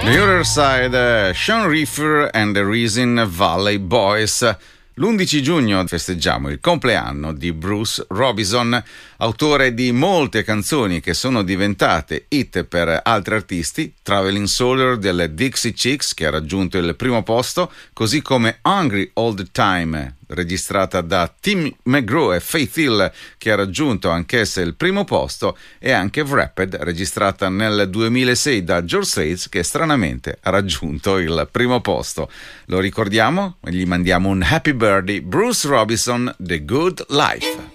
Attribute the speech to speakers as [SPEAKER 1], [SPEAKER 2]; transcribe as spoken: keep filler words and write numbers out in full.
[SPEAKER 1] The Other Side, Sean Reefer and the Reason Valley Boys. L'undici giugno festeggiamo il compleanno di Bruce Robinson, autore di molte canzoni che sono diventate hit per altri artisti, Traveling Soldier delle Dixie Chicks che ha raggiunto il primo posto, così come Hungry All the Time, registrata da Tim McGraw e Faith Hill che ha raggiunto anch'essa il primo posto, e anche Wrapped, registrata nel duemilasei da George Strait, che stranamente ha raggiunto il primo posto. Lo ricordiamo? Gli mandiamo un happy birthday, Bruce Robinson, The Good Life.